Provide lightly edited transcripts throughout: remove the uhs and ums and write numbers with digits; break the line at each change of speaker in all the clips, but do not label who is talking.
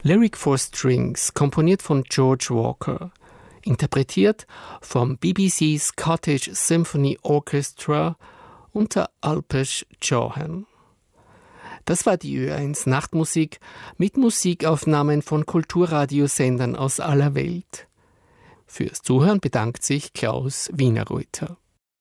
Lyric for Strings, komponiert von George Walker, interpretiert vom BBC Scottish Symphony Orchestra unter Alpesh Chauhan. Das war die Ö1 Nachtmusik mit Musikaufnahmen von Kulturradiosendern aus aller Welt. Fürs Zuhören bedankt sich Klaus Wienerreuter.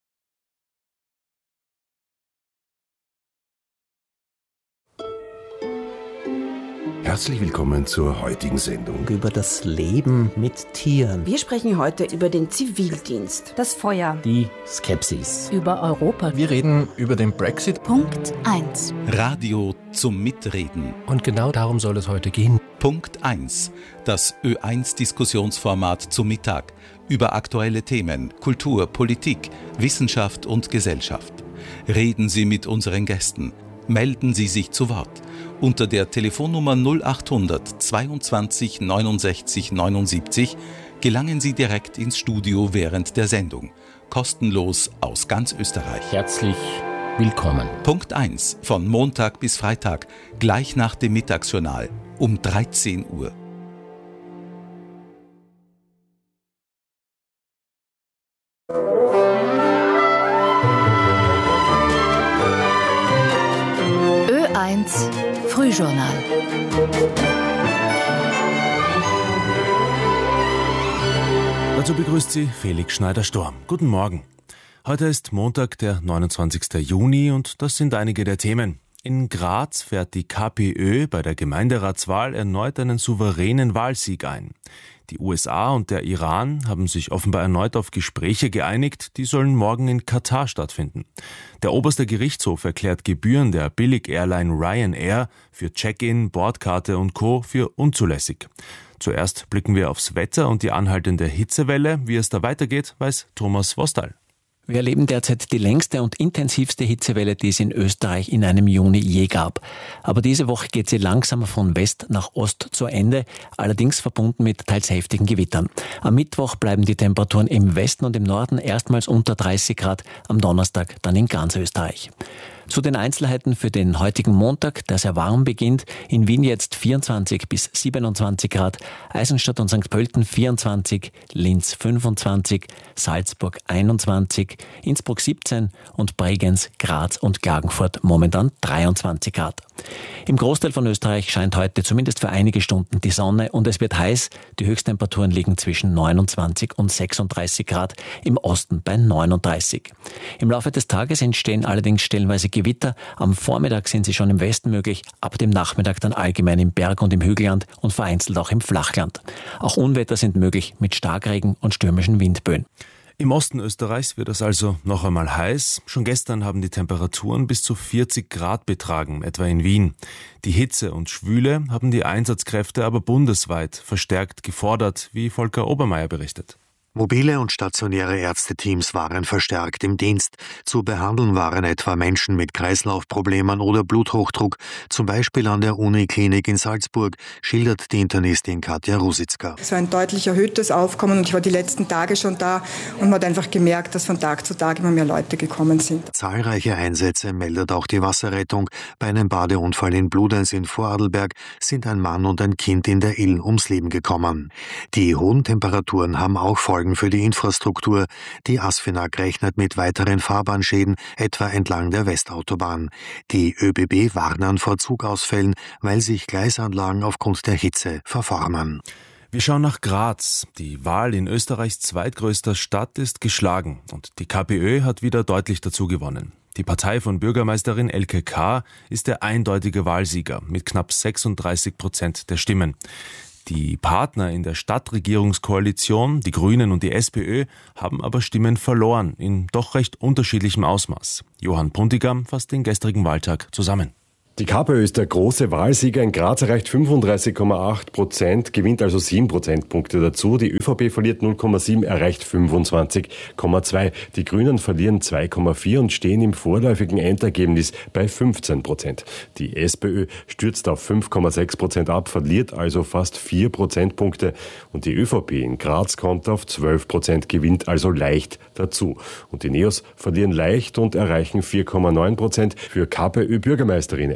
Herzlich willkommen zur heutigen Sendung.
Über das Leben mit Tieren.
Wir sprechen heute über den Zivildienst.
Das Feuer.
Die Skepsis.
Über Europa.
Wir reden über den Brexit.
Punkt 1.
Radio zum Mitreden.
Und genau darum soll es heute gehen.
Punkt 1. Das Ö1-Diskussionsformat zum Mittag. Über aktuelle Themen, Kultur, Politik, Wissenschaft und Gesellschaft. Reden Sie mit unseren Gästen. Melden Sie sich zu Wort. Unter der Telefonnummer 0800 22 69 79 gelangen Sie direkt ins Studio während der Sendung. Kostenlos aus ganz Österreich.
Herzlich willkommen.
Punkt 1. Von Montag bis Freitag, gleich nach dem Mittagsjournal, um 13 Uhr.
Ö1 Frühjournal.
Dazu begrüßt Sie Felix Schneider-Storm. Guten Morgen. Heute ist Montag, der 29. Juni und das sind einige der Themen. In Graz fährt die KPÖ bei der Gemeinderatswahl erneut einen souveränen Wahlsieg ein. Die USA und der Iran haben sich offenbar erneut auf Gespräche geeinigt, die sollen morgen in Katar stattfinden. Der oberste Gerichtshof erklärt Gebühren der Billig-Airline Ryanair für Check-in, Bordkarte und Co. für unzulässig. Zuerst blicken wir aufs Wetter und die anhaltende Hitzewelle. Wie es da weitergeht, weiß Thomas Wostal.
Wir erleben derzeit die längste und intensivste Hitzewelle, die es in Österreich in einem Juni je gab. Aber diese Woche geht sie langsam von West nach Ost zu Ende, allerdings verbunden mit teils heftigen Gewittern. Am Mittwoch bleiben die Temperaturen im Westen und im Norden erstmals unter 30 Grad, am Donnerstag dann in ganz Österreich. Zu den Einzelheiten für den heutigen Montag, der sehr warm beginnt. In Wien jetzt 24 bis 27 Grad, Eisenstadt und St. Pölten 24, Linz 25, Salzburg 21, Innsbruck 17 und Bregenz, Graz und Klagenfurt momentan 23 Grad. Im Großteil von Österreich scheint heute zumindest für einige Stunden die Sonne und es wird heiß. Die Höchsttemperaturen liegen zwischen 29 und 36 Grad, im Osten bei 39. Im Laufe des Tages entstehen allerdings stellenweise Gewitter. Am Vormittag sind sie schon im Westen möglich, ab dem Nachmittag dann allgemein im Berg- und im Hügelland und vereinzelt auch im Flachland. Auch Unwetter sind möglich mit Starkregen und stürmischen Windböen.
Im Osten Österreichs wird es also noch einmal heiß. Schon gestern haben die Temperaturen bis zu 40 Grad betragen, etwa in Wien. Die Hitze und Schwüle haben die Einsatzkräfte aber bundesweit verstärkt gefordert, wie Volker Obermeier berichtet.
Mobile und stationäre Ärzteteams waren verstärkt im Dienst. Zu behandeln waren etwa Menschen mit Kreislaufproblemen oder Bluthochdruck, zum Beispiel an der Uniklinik in Salzburg, schildert die Internistin Katja Rusitzka.
Es war ein deutlich erhöhtes Aufkommen und ich war die letzten Tage schon da und man hat einfach gemerkt, dass von Tag zu Tag immer mehr Leute gekommen sind.
Zahlreiche Einsätze meldet auch die Wasserrettung. Bei einem Badeunfall in Bludenz in Vorarlberg sind ein Mann und ein Kind in der Ill ums Leben gekommen. Die hohen Temperaturen haben auch Folgen für die Infrastruktur. Die ASFINAG rechnet mit weiteren Fahrbahnschäden, etwa entlang der Westautobahn. Die ÖBB warnen vor Zugausfällen, weil sich Gleisanlagen aufgrund der Hitze verformen.
Wir schauen nach Graz. Die Wahl in Österreichs zweitgrößter Stadt ist geschlagen und die KPÖ hat wieder deutlich dazu gewonnen. Die Partei von Bürgermeisterin Elke K. ist der eindeutige Wahlsieger mit knapp 36% der Stimmen. Die Partner in der Stadtregierungskoalition, die Grünen und die SPÖ, haben aber Stimmen verloren, in doch recht unterschiedlichem Ausmaß. Johann Puntigam fasst den gestrigen Wahltag zusammen.
Die KPÖ ist der große Wahlsieger. In Graz erreicht 35,8%, gewinnt also 7 Prozentpunkte dazu. Die ÖVP verliert 0,7, erreicht 25,2. Die Grünen verlieren 2,4 und stehen im vorläufigen Endergebnis bei 15%. Die SPÖ stürzt auf 5,6% ab, verliert also fast 4 Prozentpunkte. Und die ÖVP in Graz kommt auf 12%, gewinnt also leicht dazu. Und die NEOS verlieren leicht und erreichen 4,9%. Für KPÖ-Bürgermeisterin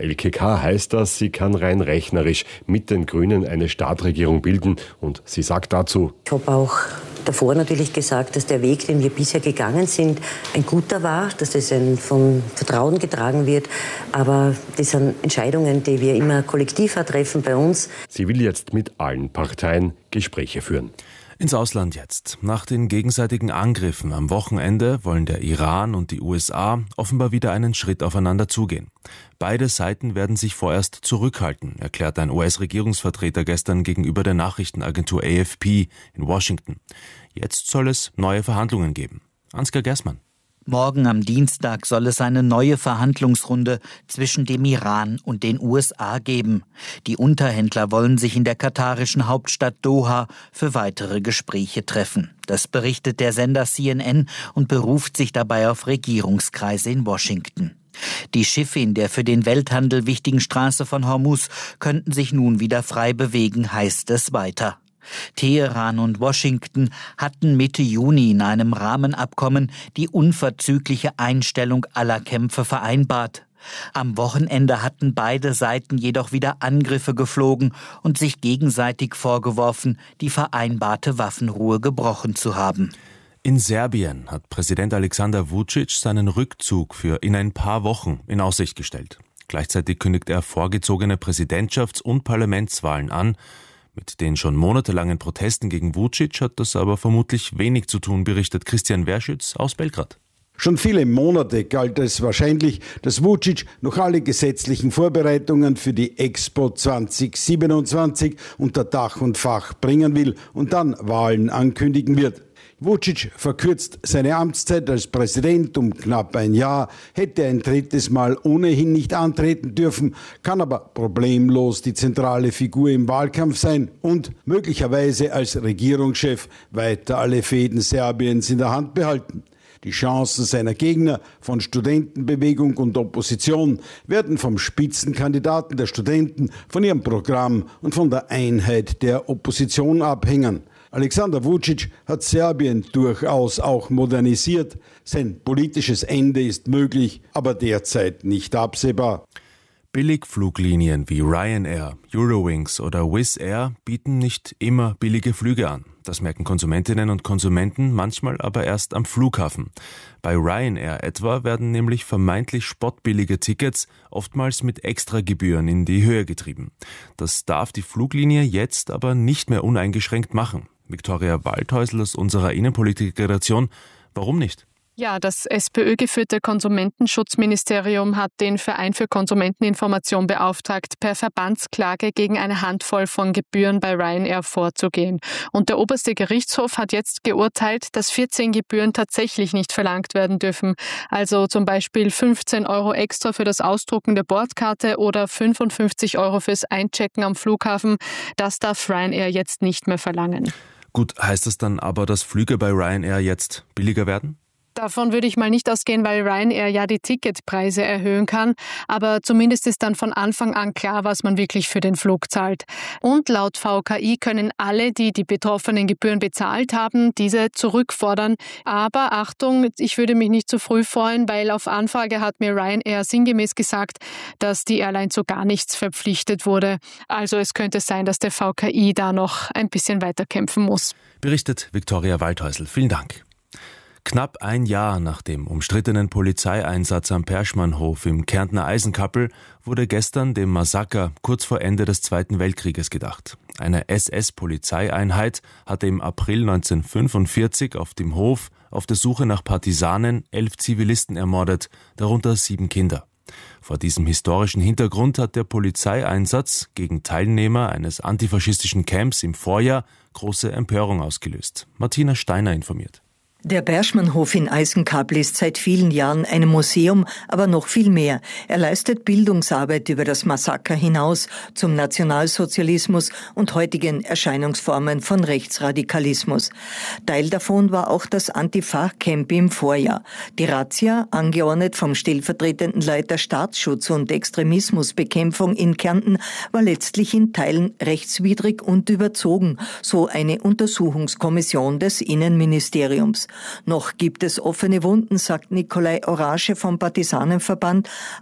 LKK heißt das, sie kann rein rechnerisch mit den Grünen eine Startregierung bilden. Und sie sagt dazu:
Ich habe auch davor natürlich gesagt, dass der Weg, den wir bisher gegangen sind, ein guter war, dass das von Vertrauen getragen wird. Aber das sind Entscheidungen, die wir immer kollektiver treffen bei uns.
Sie will jetzt mit allen Parteien Gespräche führen.
Ins Ausland jetzt. Nach den gegenseitigen Angriffen am Wochenende wollen der Iran und die USA offenbar wieder einen Schritt aufeinander zugehen. Beide Seiten werden sich vorerst zurückhalten, erklärt ein US-Regierungsvertreter gestern gegenüber der Nachrichtenagentur AFP in Washington. Jetzt soll es neue Verhandlungen geben. Ansgar Gersmann.
Morgen am Dienstag soll es eine neue Verhandlungsrunde zwischen dem Iran und den USA geben. Die Unterhändler wollen sich in der katarischen Hauptstadt Doha für weitere Gespräche treffen. Das berichtet der Sender CNN und beruft sich dabei auf Regierungskreise in Washington. Die Schiffe in der für den Welthandel wichtigen Straße von Hormuz könnten sich nun wieder frei bewegen, heißt es weiter. Teheran und Washington hatten Mitte Juni in einem Rahmenabkommen die unverzügliche Einstellung aller Kämpfe vereinbart. Am Wochenende hatten beide Seiten jedoch wieder Angriffe geflogen und sich gegenseitig vorgeworfen, die vereinbarte Waffenruhe gebrochen zu haben.
In Serbien hat Präsident Aleksandar Vučić seinen Rückzug für in ein paar Wochen in Aussicht gestellt. Gleichzeitig kündigt er vorgezogene Präsidentschafts- und Parlamentswahlen an. Mit den schon monatelangen Protesten gegen Vučić hat das aber vermutlich wenig zu tun, berichtet Christian Werschütz aus Belgrad.
Schon viele Monate galt es wahrscheinlich, dass Vučić noch alle gesetzlichen Vorbereitungen für die Expo 2027 unter Dach und Fach bringen will und dann Wahlen ankündigen wird. Vučić verkürzt seine Amtszeit als Präsident um knapp ein Jahr, hätte ein drittes Mal ohnehin nicht antreten dürfen, kann aber problemlos die zentrale Figur im Wahlkampf sein und möglicherweise als Regierungschef weiter alle Fäden Serbiens in der Hand behalten. Die Chancen seiner Gegner von Studentenbewegung und Opposition werden vom Spitzenkandidaten der Studenten, von ihrem Programm und von der Einheit der Opposition abhängen. Aleksandar Vučić hat Serbien durchaus auch modernisiert. Sein politisches Ende ist möglich, aber derzeit nicht absehbar.
Billigfluglinien wie Ryanair, Eurowings oder Wizz Air bieten nicht immer billige Flüge an. Das merken Konsumentinnen und Konsumenten manchmal aber erst am Flughafen. Bei Ryanair etwa werden nämlich vermeintlich spottbillige Tickets oftmals mit Extragebühren in die Höhe getrieben. Das darf die Fluglinie jetzt aber nicht mehr uneingeschränkt machen. Viktoria Waldhäusl aus unserer Innenpolitik-Redaktion. Warum nicht?
Ja, das SPÖ-geführte Konsumentenschutzministerium hat den Verein für Konsumenteninformation beauftragt, per Verbandsklage gegen eine Handvoll von Gebühren bei Ryanair vorzugehen. Und der oberste Gerichtshof hat jetzt geurteilt, dass 14 Gebühren tatsächlich nicht verlangt werden dürfen. Also zum Beispiel 15 € extra für das Ausdrucken der Bordkarte oder 55 € fürs Einchecken am Flughafen. Das darf Ryanair jetzt nicht mehr verlangen.
Gut, heißt das dann aber, dass Flüge bei Ryanair jetzt billiger werden?
Davon würde ich mal nicht ausgehen, weil Ryanair ja die Ticketpreise erhöhen kann. Aber zumindest ist dann von Anfang an klar, was man wirklich für den Flug zahlt. Und laut VKI können alle, die die betroffenen Gebühren bezahlt haben, diese zurückfordern. Aber Achtung, ich würde mich nicht zu früh freuen, weil auf Anfrage hat mir Ryanair sinngemäß gesagt, dass die Airline zu gar nichts verpflichtet wurde. Also es könnte sein, dass der VKI da noch ein bisschen weiter kämpfen muss.
Berichtet Viktoria Waldhäusl. Vielen Dank. Knapp ein Jahr nach dem umstrittenen Polizeieinsatz am Perschmannhof im Kärntner Eisenkappel wurde gestern dem Massaker kurz vor Ende des Zweiten Weltkrieges gedacht. Eine SS-Polizeieinheit hatte im April 1945 auf dem Hof auf der Suche nach Partisanen 11 Zivilisten ermordet, darunter 7 Kinder. Vor diesem historischen Hintergrund hat der Polizeieinsatz gegen Teilnehmer eines antifaschistischen Camps im Vorjahr große Empörung ausgelöst. Martina Steiner informiert.
Der Perschmannhof in Eisenkappel ist seit vielen Jahren ein Museum, aber noch viel mehr. Er leistet Bildungsarbeit über das Massaker hinaus zum Nationalsozialismus und heutigen Erscheinungsformen von Rechtsradikalismus. Teil davon war auch das Antifa-Camp im Vorjahr. Die Razzia, angeordnet vom stellvertretenden Leiter Staatsschutz und Extremismusbekämpfung in Kärnten, war letztlich in Teilen rechtswidrig und überzogen, so eine Untersuchungskommission des Innenministeriums. Noch gibt es offene Wunden, sagt Nikolai Orasche vom Partisanenverband.